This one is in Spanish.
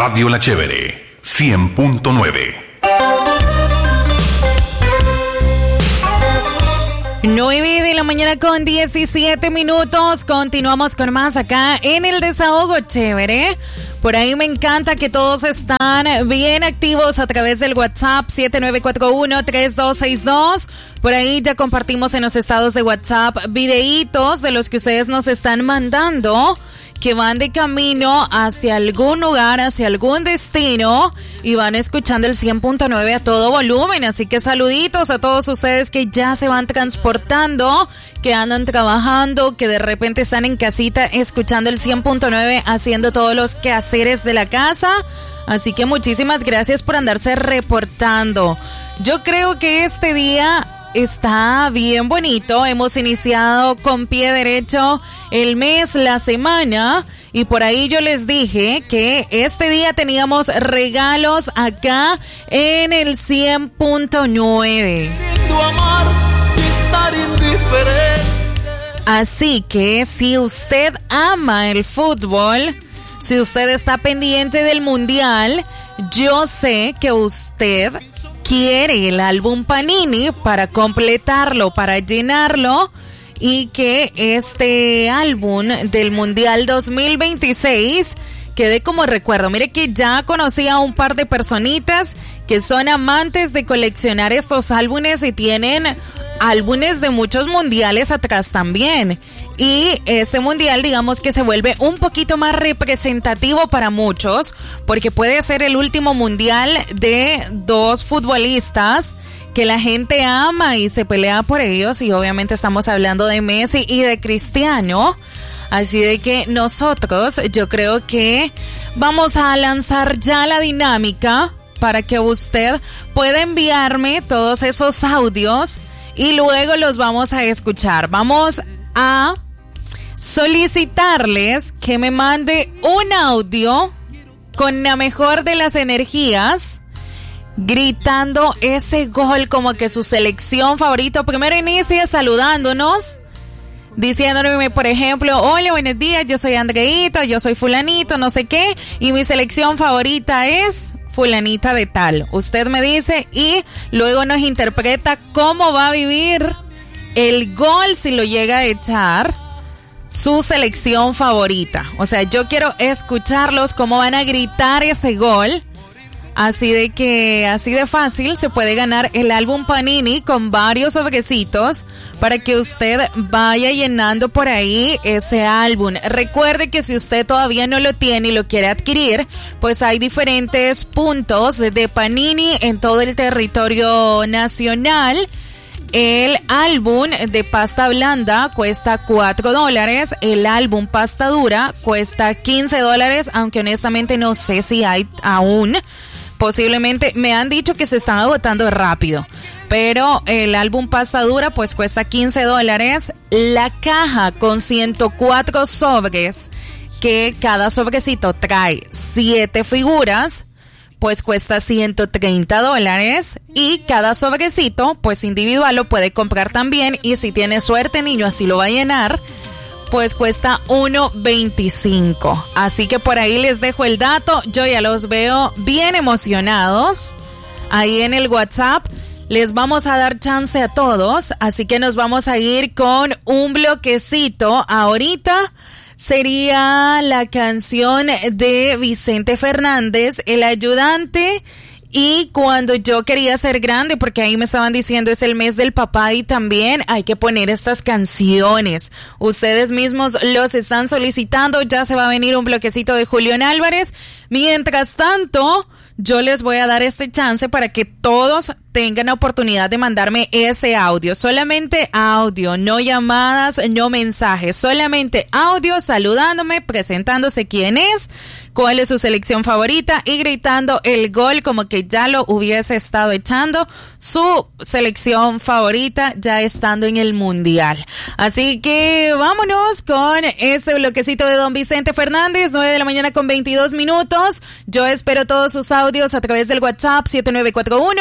Radio La Chévere, 100.9. 9 de la mañana con 17 minutos. Continuamos con más acá en el Desahogo Chévere. Por ahí me encanta que todos están bien activos a través del WhatsApp 7941-3262. Por ahí ya compartimos en los estados de WhatsApp videitos de los que ustedes nos están mandando, que van de camino hacia algún lugar, hacia algún destino y van escuchando el 100.9 a todo volumen. Así que saluditos a todos ustedes que ya se van transportando, que andan trabajando, que de repente están en casita escuchando el 100.9, haciendo todos los quehaceres de la casa. Así que muchísimas gracias por andarse reportando. Yo creo que este día está bien bonito. Hemos iniciado con pie derecho el mes, la semana, y por ahí yo les dije que este día teníamos regalos acá en el 100.9. Así que si usted ama el fútbol, si usted está pendiente del mundial, yo sé que usted quiere el álbum Panini para completarlo, para llenarlo, y que este álbum del Mundial 2026 quede como recuerdo. Mire que ya conocí a un par de personitas que son amantes de coleccionar estos álbumes y tienen álbumes de muchos mundiales atrás también. Y este mundial, digamos que se vuelve un poquito más representativo para muchos, porque puede ser el último mundial de dos futbolistas que la gente ama y se pelea por ellos, y obviamente estamos hablando de Messi y de Cristiano. Así de que nosotros, yo creo que vamos a lanzar ya la dinámica para que usted pueda enviarme todos esos audios y luego los vamos a escuchar. Vamos a solicitarles que me mande un audio con la mejor de las energías, gritando ese gol como que su selección favorita. Primero inicia saludándonos, diciéndome, por ejemplo, hola, buenos días, yo soy Andreito, yo soy fulanito, no sé qué, y mi selección favorita es fulanita de tal. Usted me dice y luego nos interpreta cómo va a vivir el gol si lo llega a echar su selección favorita. O sea, yo quiero escucharlos cómo van a gritar ese gol. Así de que, así de fácil, se puede ganar el álbum Panini con varios sobrecitos para que usted vaya llenando por ahí ese álbum. Recuerde que si usted todavía no lo tiene y lo quiere adquirir, pues hay diferentes puntos de Panini en todo el territorio nacional. El álbum de pasta blanda cuesta $4. El álbum pasta dura cuesta $15, aunque honestamente no sé si hay aún. Posiblemente, me han dicho que se están agotando rápido, pero el álbum pasta dura pues cuesta $15. La caja con 104 sobres, que cada sobrecito trae 7 figuras, pues cuesta $130, y cada sobrecito pues individual lo puede comprar también, y si tiene suerte, niño, así lo va a llenar, pues cuesta $1.25. Así que por ahí les dejo el dato. Yo ya los veo bien emocionados ahí en el WhatsApp. Les vamos a dar chance a todos, así que nos vamos a ir con un bloquecito. Ahorita sería la canción de Vicente Fernández, El Ayudante, y Cuando yo quería ser grande, porque ahí me estaban diciendo es el mes del papá y también hay que poner estas canciones. Ustedes mismos los están solicitando, ya se va a venir un bloquecito de Julián Álvarez. Mientras tanto, yo les voy a dar este chance para que todos tengan la oportunidad de mandarme ese audio. Solamente audio, no llamadas, no mensajes. Solamente audio saludándome, presentándose quién es, cuál es su selección favorita y gritando el gol como que ya lo hubiese estado echando su selección favorita ya estando en el mundial. Así que vámonos con este bloquecito de don Vicente Fernández, 9 de la mañana con 22 minutos. Yo espero todos sus audios a través del WhatsApp 7941